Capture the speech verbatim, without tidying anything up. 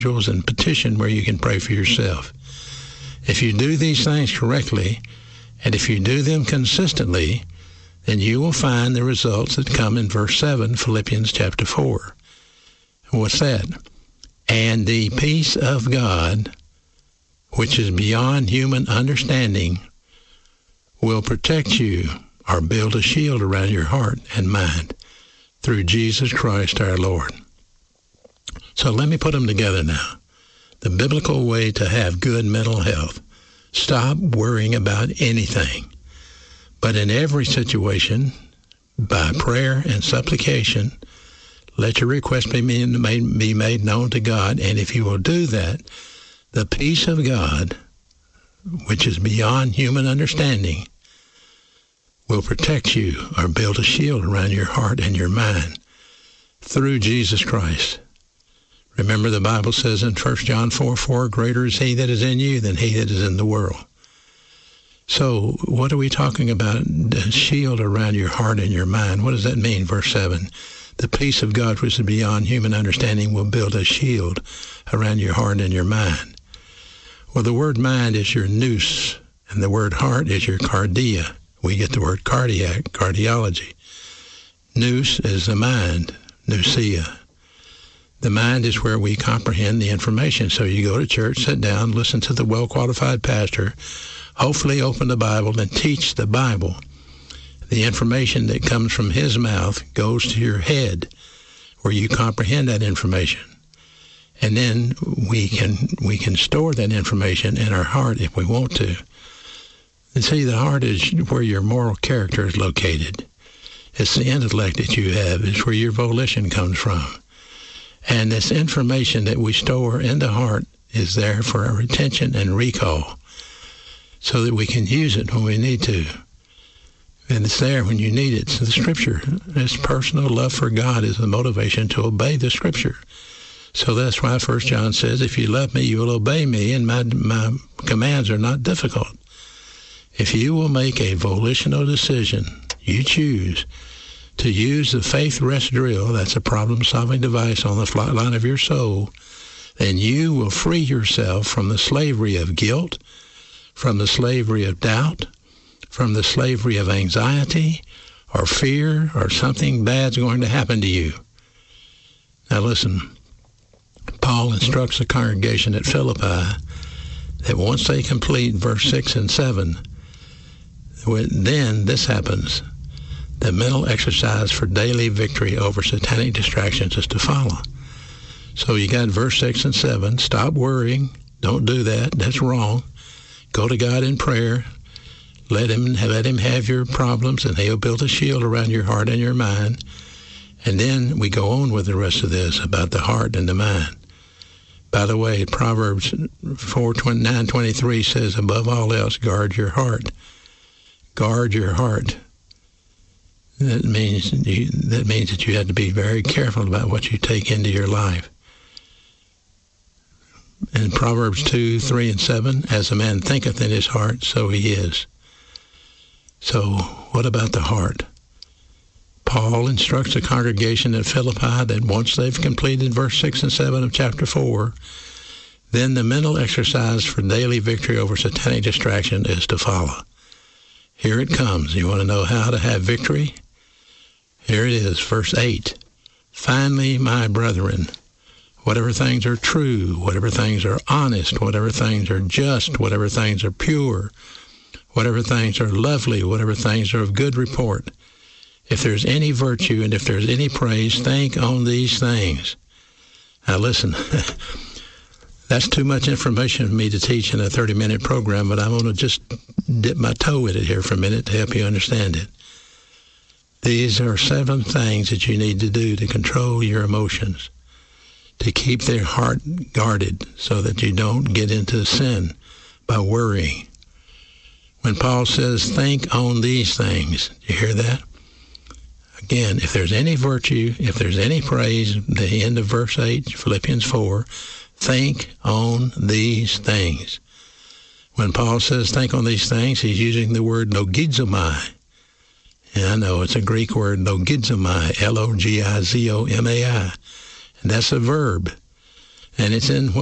and petition where you can pray for yourself. If you do these things correctly, and if you do them consistently, then you will find the results that come in verse seven, Philippians chapter four. What's that? And the peace of God, which is beyond human understanding, will protect you or build a shield around your heart and mind through Jesus Christ our Lord. So let me put them together now. The biblical way to have good mental health. Stop worrying about anything. But in every situation, by prayer and supplication, let your request be made, be made known to God. And if you will do that, the peace of God, which is beyond human understanding, will protect you or build a shield around your heart and your mind through Jesus Christ. Remember, the Bible says in First John four four, greater is he that is in you than he that is in the world. So what are we talking about? A shield around your heart and your mind. What does that mean? Verse seven, the peace of God, which is beyond human understanding, will build a shield around your heart and your mind. Well, the word mind is your nous, and the word heart is your cardia. We get the word cardiac, cardiology. Nous is the mind, nousia. The mind is where we comprehend the information. So you go to church, sit down, listen to the well-qualified pastor, hopefully open the Bible and teach the Bible. The information that comes from his mouth goes to your head, where you comprehend that information. And then we can we can store that information in our heart if we want to. And see, the heart is where your moral character is located. It's the intellect that you have. It's where your volition comes from. And this information that we store in the heart is there for our retention and recall so that we can use it when we need to. And it's there when you need it. So the Scripture, this personal love for God is the motivation to obey the Scripture. So that's why First John says, if you love me, you will obey me, and my, my commands are not difficult. If you will make a volitional decision, you choose to use the faith rest drill, that's a problem-solving device on the flight line of your soul, then you will free yourself from the slavery of guilt, from the slavery of doubt, from the slavery of anxiety or fear or something bad's going to happen to you. Now listen, Paul instructs the congregation at Philippi that once they complete verse six and seven, then this happens. The mental exercise for daily victory over satanic distractions is to follow. So you got verse six and seven. Stop worrying. Don't do that. That's wrong. Go to God in prayer. Let him, let him have your problems, and he'll build a shield around your heart and your mind. And then we go on with the rest of this about the heart and the mind. By the way, Proverbs four nine twenty-three says, above all else, guard your heart. Guard your heart. That means you, that means that you have to be very careful about what you take into your life. In Proverbs two, three, and seven, as a man thinketh in his heart, so he is. So what about the heart? Paul instructs the congregation at Philippi that once they've completed verse six and seven of chapter four, then the mental exercise for daily victory over satanic distraction is to follow. Here it comes. You want to know how to have victory? Here it is, verse eight. Finally, my brethren, whatever things are true, whatever things are honest, whatever things are just, whatever things are pure, whatever things are lovely, whatever things are of good report, if there's any virtue and if there's any praise, think on these things. Now listen, that's too much information for me to teach in a thirty-minute program, but I'm going to just dip my toe in it here for a minute to help you understand it. These are seven things that you need to do to control your emotions, to keep their heart guarded so that you don't get into sin by worrying. When Paul says, think on these things, you hear that? Again, if there's any virtue, if there's any praise, the end of verse eight, Philippians four, think on these things. When Paul says think on these things, he's using the word logizomai. And I know it's a Greek word, logizomai, L O G I Z O M A I. And that's a verb. And it's in